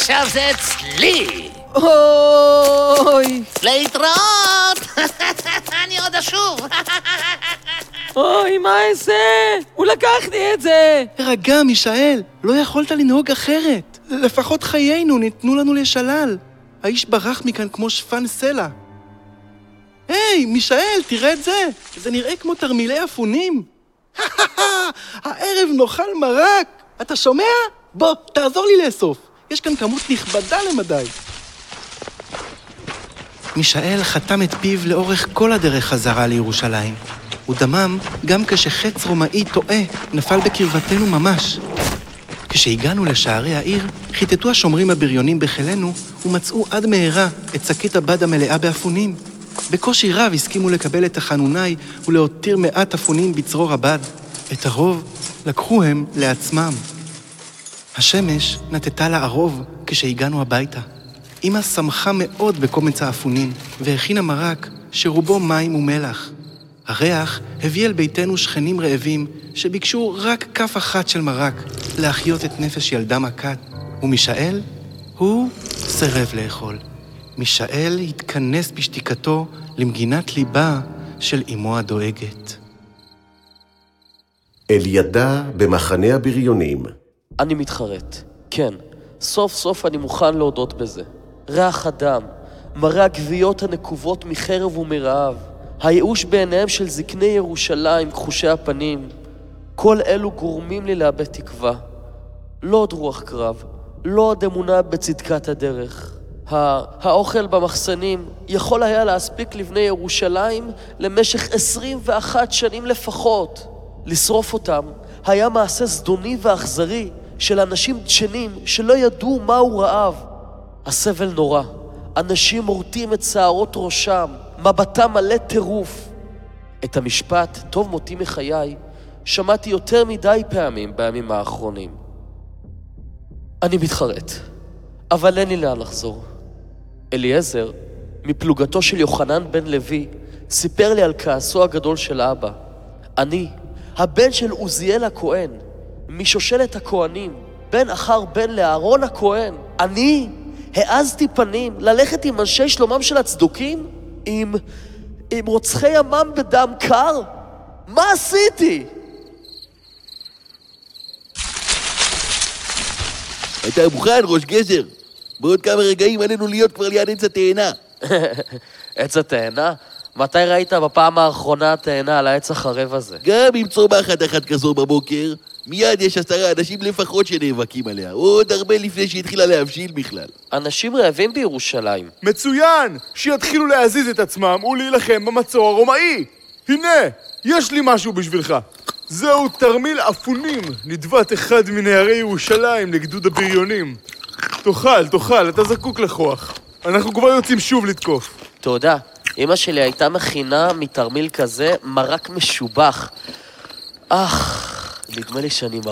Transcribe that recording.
עכשיו זה אצלי. אוי! להתראות! אני עוד אשוב. אוי, מה אעשה? הוא לקח לי את זה! רגע, מישאל, לא יכולת לנהוג אחרת. לפחות חיינו ניתנו לנו לשלל. האיש ברח מכאן כמו שפן סלע. היי, מישאל, תראה את זה. זה נראה כמו תרמילי אפונים. הערב נאכל מרק. אתה שומע? בוא, תעזור לי לאסוף. יש כאן כמות נכבדה למדי. מישאל חתם את פיו לאורך כל הדרך חזרה לירושלים. הוא דמם גם כשחץ רומאי טועה נפל בקרבתנו ממש. כשהגענו לשערי העיר, חיטטו השומרים הבריונים בחילנו ומצאו עד מהרה את שקית הבד המלאה באפונים. בקושי רב הסכימו לקבל את החנונאי ולהותיר מעט אפונים בצרור הבד. את הרוב לקחו הם לעצמם. השמש נטטה לערוב כשהגענו הביתה. אמא שמחה מאוד בקומץ האפונים והכינה מרק שרובו מים ומלח. הריח הביא אל ביתנו שכנים רעבים שביקשו רק כף אחת של מרק להחיות את נפש ילדם הכת. ומישאל, הוא סירב לאכול. מישאל התכנס בשתיקתו למגינת ליבה של אמו הדואגת. אלידע במחנה הבריונים. אני מתחרט. כן, סוף סוף אני מוכן להודות בזה. ריח הדם, מראה הגוויות הנקובות מחרב ומרעב, הייאוש בעיניהם של זקני ירושלים, כחושי הפנים, כל אלו גורמים לי לאבד תקווה. לא עוד רוח קרב, לא עוד אמונה בצדקת הדרך. האוכל במחסנים יכול היה להספיק לבני ירושלים למשך 21 שנים לפחות. לשרוף אותם היה מעשה זדוני ואכזרי של אנשים דשנים שלא ידעו מהו רעב. הסבל נורא, אנשים מורטים את שערות ראשם, מבטם מלא טירוף. את המשפט, טוב מותי מחיי, שמעתי יותר מדי פעמים בימים האחרונים. אני מתחרט, אבל אין לי לאן לחזור. אליעזר, מפלוגתו של יוחנן בן לוי, סיפר לי על כעסו הגדול של אבא. אני, הבן של עוזיאל הכהן, משושלת הכהנים, בן אחר בן לאהרון הכהן, אני העזתי פנים ללכת עם אנשי שלומם של הצדוקים? עם רוצחי עמם בדם קר? מה עשיתי? אתה מוכן, ראש גזר? בעוד כמה רגעים עלינו להיות כבר ליד עץ התאנה. עץ התאנה? מתי ראית בפעם האחרונה התאנה על העץ החרב הזה? גם אם צומחת אחת כזו בבוקר, מיד יש 10 אנשים לפחות שנאבקים עליה, עוד הרבה לפני שהתחילה להבשיל בכלל. אנשים רעבים בירושלים. מצוין! שיתחילו להזיז את עצמם ולהילחם במצור הרומאי! הנה, יש לי משהו בשבילך. זהו תרמיל אפונים, נדבת אחד מנהרי ירושלים לגדוד הבריונים. תאכל, אתה זקוק לכוח. אנחנו כבר יוצאים שוב לתקוף. תודה. אמא שלי הייתה מכינה מתרמיל כזה מרק משובח. נדמה לי שאני